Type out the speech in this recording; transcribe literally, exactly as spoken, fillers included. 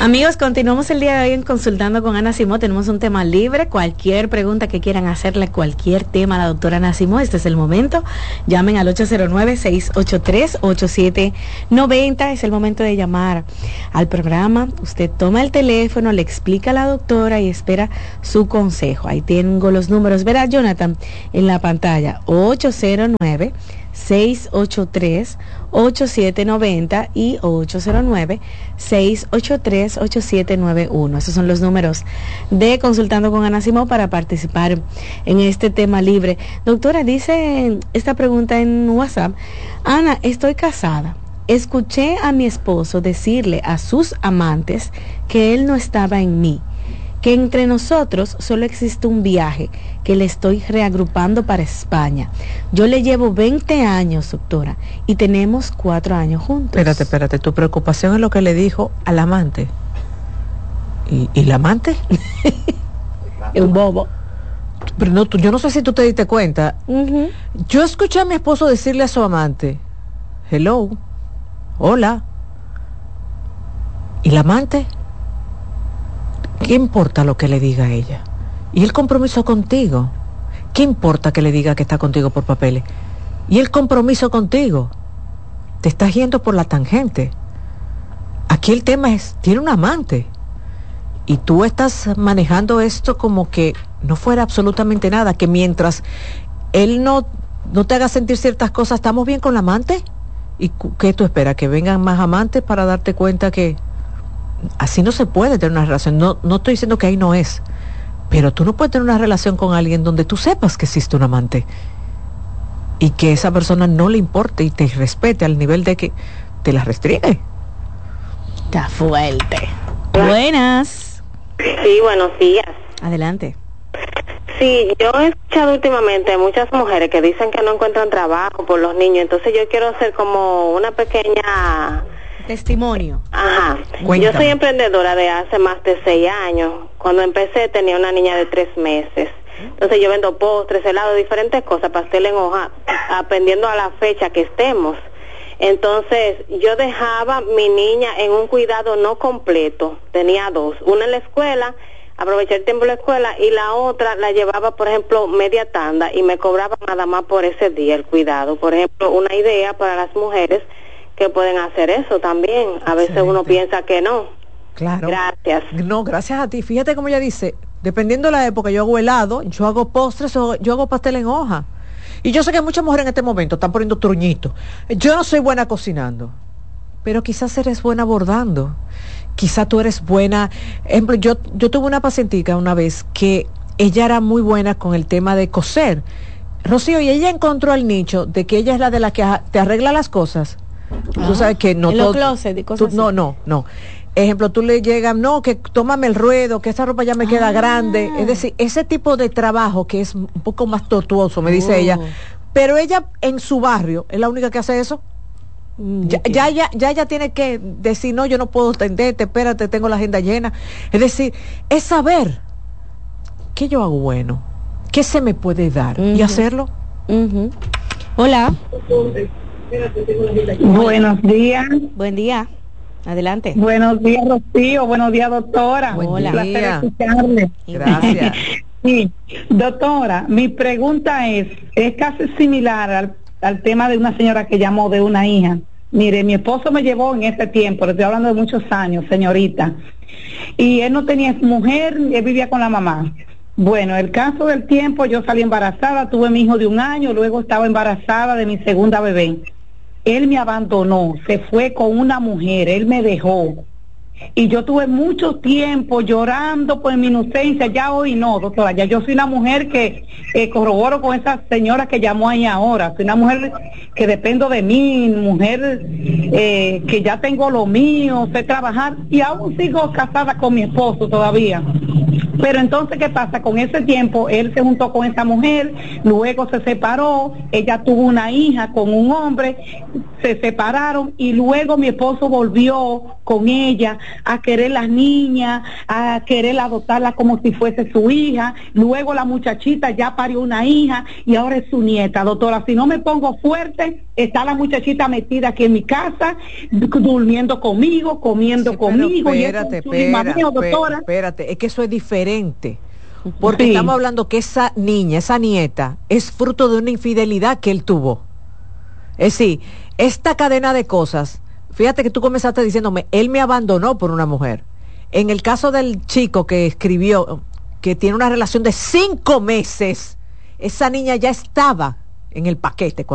Amigos, continuamos el día de hoy en Consultando con Ana Simó. Tenemos un tema libre. Cualquier pregunta que quieran hacerle, cualquier tema a la doctora Ana Simó, este es el momento. Llamen al ocho cero nueve, seis ocho tres, ocho siete nueve cero. Es el momento de llamar al programa. Usted toma el teléfono, le explica a la doctora y espera su consejo. Ahí tengo los números. Verá, Jonathan, en la pantalla. ocho cero nueve, seis ocho tres, ocho siete nueve cero y ocho cero nueve, seis ocho tres, ocho siete nueve uno. Esos son los números de Consultando con Ana Simó para participar en este tema libre. Doctora, dice esta pregunta en WhatsApp: Ana, estoy casada. Escuché a mi esposo decirle a sus amantes que él no estaba en mí, que entre nosotros solo existe un viaje, que le estoy reagrupando para España. Yo le llevo veinte años, doctora, y tenemos cuatro años juntos. Espérate, espérate, tu preocupación es lo que le dijo al amante. ¿Y, y el amante? Es un bobo. Pero no, tú, yo no sé si tú te diste cuenta. Uh-huh. Yo escuché a mi esposo decirle a su amante, hello, hola. ¿Y el amante? ¿Qué importa lo que le diga a ella? ¿Y el compromiso contigo? ¿Qué importa que le diga que está contigo por papeles? ¿Y el compromiso contigo? Te estás yendo por la tangente. Aquí el tema es, tiene un amante. Y tú estás manejando esto como que no fuera absolutamente nada, que mientras él no, no te haga sentir ciertas cosas, ¿estamos bien con la amante? ¿Y qué tú esperas? ¿Que vengan más amantes para darte cuenta que así no se puede tener una relación? No, no estoy diciendo que ahí no es, pero tú no puedes tener una relación con alguien donde tú sepas que existe un amante y que esa persona no le importe y te respete al nivel de que te la restringe. Está fuerte. Buenas. Sí, buenos días. Adelante. Sí, yo he escuchado últimamente muchas mujeres que dicen que no encuentran trabajo por los niños, entonces yo quiero hacer como una pequeña... testimonio. Ajá. Cuéntame. Yo soy emprendedora de hace más de seis años. Cuando empecé tenía una niña de tres meses. Entonces yo vendo postres, helados, diferentes cosas, pastel en hoja, aprendiendo a la fecha que estemos. Entonces yo dejaba mi niña en un cuidado no completo. Tenía dos. Una en la escuela, aproveché el tiempo en la escuela, y la otra la llevaba, por ejemplo, media tanda y me cobraba nada más por ese día el cuidado. Por ejemplo, una idea para las mujeres que pueden hacer eso también. A veces Excelente. Uno piensa que no. Claro. Gracias. No, gracias a ti. Fíjate cómo ella dice, dependiendo de la época, yo hago helado, yo hago postres, o yo hago pastel en hoja. Y yo sé que muchas mujeres en este momento están poniendo truñitos. Yo no soy buena cocinando, pero quizás eres buena bordando. Quizás tú eres buena. Ejemplo, yo, yo tuve una pacientica una vez que ella era muy buena con el tema de coser. Rocío, y ella encontró el nicho de que ella es la de la que te arregla las cosas. Ah, tú sabes que no en todo, los closets y cosas tú, no, no, no. Ejemplo, tú le llegas, no, que tómame el ruedo, que esa ropa ya me queda ah. grande. Es decir, ese tipo de trabajo que es un poco más tortuoso, me dice oh. ella. Pero ella en su barrio es la única que hace eso. Mm, ya, ya, ya, ya ella tiene que decir, no, yo no puedo atenderte, espérate, tengo la agenda llena. Es decir, es saber qué yo hago bueno, qué se me puede dar uh-huh. y hacerlo. Uh-huh. Hola. Buenos días. Buen día. Adelante. Buenos días, Rocío. Buenos días, doctora. Buen Un día. placer escucharle. Gracias. Sí, doctora, mi pregunta es, es casi similar al, al tema de una señora que llamó de una hija. Mire, mi esposo me llevó en ese tiempo, le estoy hablando de muchos años, señorita, y él no tenía mujer, él vivía con la mamá. Bueno, el caso del tiempo, yo salí embarazada, tuve mi hijo de un año, luego estaba embarazada de mi segunda bebé. Él me abandonó, se fue con una mujer, él me dejó. Y yo tuve mucho tiempo llorando por mi inocencia, ya hoy no, doctora, ya yo soy una mujer que eh, corroboro con esa señora que llamó ahí ahora, soy una mujer que dependo de mí, mujer eh, que ya tengo lo mío, sé trabajar y aún sigo casada con mi esposo todavía. Pero entonces, ¿qué pasa? Con ese tiempo, él se juntó con esa mujer, luego se separó, ella tuvo una hija con un hombre, se separaron y luego mi esposo volvió con ella a querer las niñas, a querer adoptarla como si fuese su hija. Luego la muchachita ya parió una hija y ahora es su nieta. Doctora, si no me pongo fuerte, está la muchachita metida aquí en mi casa, durmiendo conmigo, comiendo Sí, conmigo. Espérate, y es un espérate, mío, doctora. espérate, es que eso es diferente. Porque Sí. estamos hablando que esa niña, esa nieta, es fruto de una infidelidad que él tuvo. Es decir, esta cadena de cosas, fíjate que tú comenzaste diciéndome, él me abandonó por una mujer. En el caso del chico que escribió, que tiene una relación de cinco meses, esa niña ya estaba en el paquete.